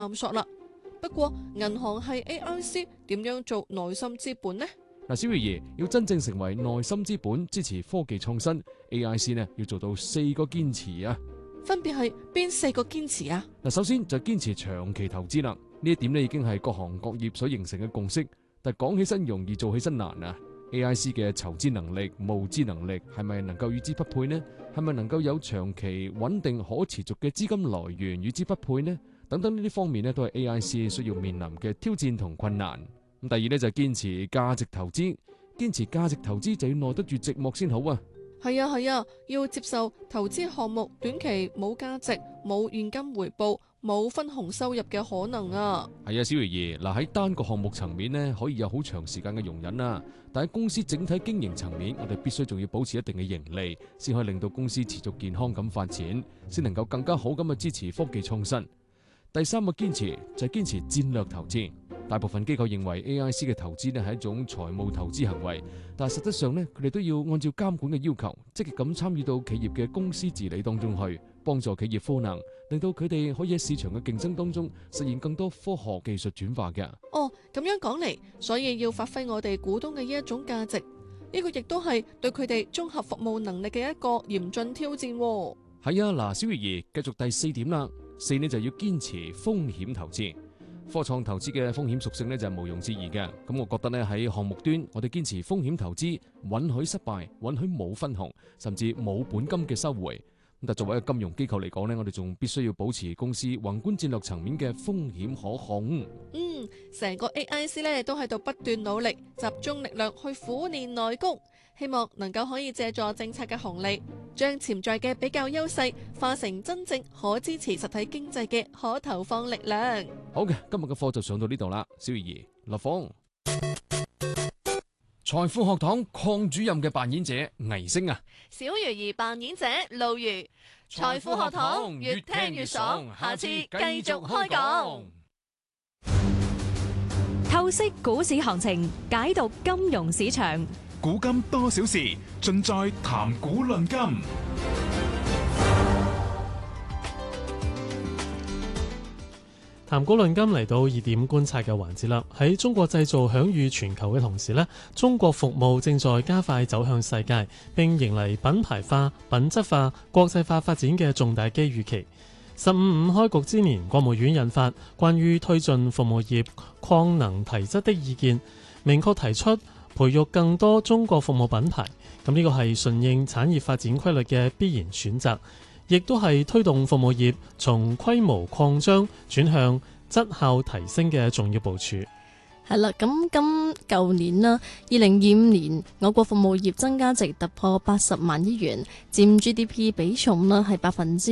探索啦。不過銀行係 AIC 點樣做內心資本呢？ 嗱，小魚兒要真正成為內心資本，支持科技創新 ，AIC 呢要做到4個堅持啊。 分別係邊4個堅持啊？ 嗱，首先就堅持長期投資啦。呢一點呢已經係各行各業所形成嘅共識，但講起身容易，做起身難啊。AIC 嘅籌資能力、募資能力係咪能夠與之匹配呢？係咪能夠有長期穩定可持續嘅資金來源與之匹配呢？等等呢啲方面呢都係 AIC 需要面臨嘅挑戰同困難。咁第二呢就係堅持價值投資，堅持價值投資就要耐得住寂寞先好啊。 係啊，要接受投資項目短期冇價值、冇現金回報、冇分紅收入嘅可能啊。 係啊，小魚兒，嗱喺單個項目層面呢可以有好長時間嘅容忍啦，但喺公司整體經營層面，我哋必須仲要保持一定嘅盈利，先可以令到公司持續健康咁發展，先能夠更加好咁去支持科技創新。第3個堅持就係堅持戰略投資。大部分機構認為 AIC 嘅投資呢係一種財務投資行為，但係實質上呢，佢哋都要按照監管嘅要求，積極咁參與到企業嘅公司治理當中去，幫助企業賦能，令到佢哋可以喺市場嘅競爭當中實現更多科學技術轉化嘅。 哦，咁樣講嚟，所以要發揮我哋股東嘅呢一種價值，呢個亦都係對佢哋綜合服務能力嘅一個嚴峻挑戰。 係啊，嗱，小魚兒繼續第4點啦。4呢就要堅持風險投資。科創投資嘅風險屬性呢就係毋庸置疑嘅。咁我覺得呢喺項目端，我哋堅持風險投資，允許失敗，允許冇分紅，甚至冇本金嘅收回。但作為一個金融機構嚟講呢，我哋仲必須要保持公司宏觀戰略層面嘅風險可控。 成個 AIC 呢都喺度不斷努力，集中力量去苦練內功，希望能夠可以借助政策嘅紅利，將潛在嘅比較優勢化成真正可支持實體經濟嘅可投放力量。 好嘅，今日嘅課就上到呢度啦。小魚兒立峰，財富學堂鄺主任嘅扮演者倪星啊， 小魚兒扮演者路如，財富學堂越聽越爽，下次繼續開講。 透析股市行情，解讀金融市場， 古今多少事，盡在談股論金。 談股論金嚟到2點觀察嘅環節啦。喺中國製造享譽全球嘅同時呢，中國服務正在加快走向世界，並迎嚟品牌化、品質化、國際化發展嘅重大機遇期。15.5開局之年，國務院印發關於推進服務業擴能提質的意見，明確提出培育更多中國服務品牌。咁呢個係順應產業發展規律嘅必然選擇，亦都係推動服務業從規模擴張轉向質效提升嘅重要部署。 係啦，咁舊年啦，2025年我國服務業增加值突破80萬億元，佔 GDP 比重呢係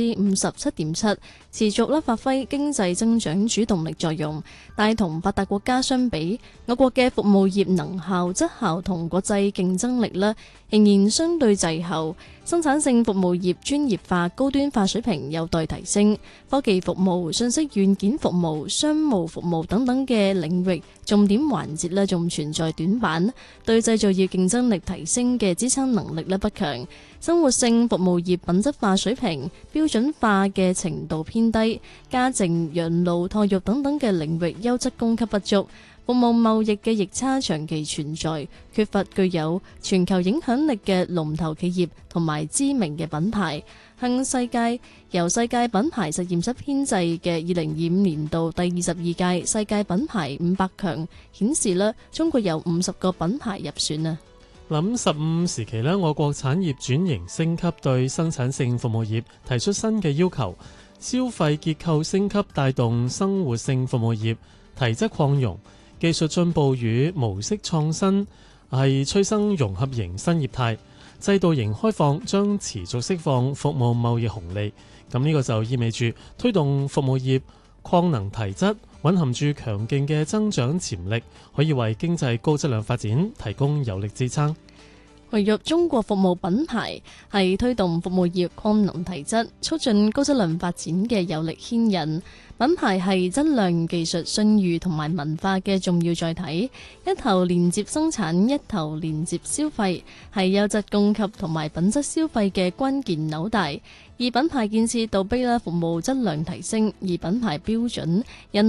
57.7%，持續發揮經濟增長主動力作用。但係同發達國家相比，我國嘅服務業能效、質效同國際競爭力呢仍然相對滯後，生產性服務業專業化、高端化水平有待提升，科技服務、信息軟件服務、商務服務等等嘅領域重點環節呢仲存在短板，對製造業競爭力提升嘅支撐能力呢不強，生活性服務業品質化水平、標準化嘅程度偏低，家政、養老、托育等等嘅領域優質供給不足，服務貿易嘅逆差長期存在，缺乏具有全球影響力嘅龍頭企業同埋知名嘅品牌。向世界由世界品牌實驗室編製嘅2025年度第22屆世界品牌500強顯示呢，中國有50個品牌入選啊。 諗15時期呢，我國產業轉型升級，對生產性服務業提出新嘅要求，消費結構升級帶動生活性服務業提質擴容，技術進步與模式創新係催生融合型新業態，制度型開放將持續釋放服務貿易紅利。咁呢個就意味住推動服務業擴能提質，蘊含住強勁嘅增長潛力，可以為經濟高質量發展提供有力支撐。 培育中國服務品牌係推動服務業擴能提質、促進高質量發展嘅有力牽引。品牌係質量、技術、信譽同埋文化嘅重要載體，一頭連接生產，一頭連接消費，係優質供給同埋品質消費嘅關鍵紐帶。而品牌建設倒逼啦服務質量提升，而品牌標準因